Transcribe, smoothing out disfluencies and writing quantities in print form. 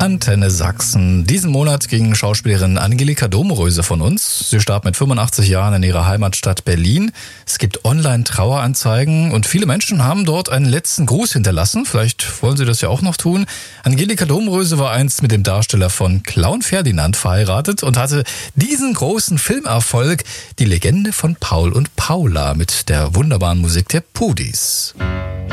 Antenne Sachsen. Diesen Monat ging Schauspielerin Angelika Domröse von uns. Sie starb mit 85 Jahren in ihrer Heimatstadt Berlin. Es gibt Online-Traueranzeigen und viele Menschen haben dort einen letzten Gruß hinterlassen. Vielleicht wollen Sie das ja auch noch tun. Angelika Domröse war einst mit dem Darsteller von Clown Ferdinand verheiratet und hatte diesen großen Filmerfolg, die Legende von Paul und Paula mit der wunderbaren Musik der Pudis.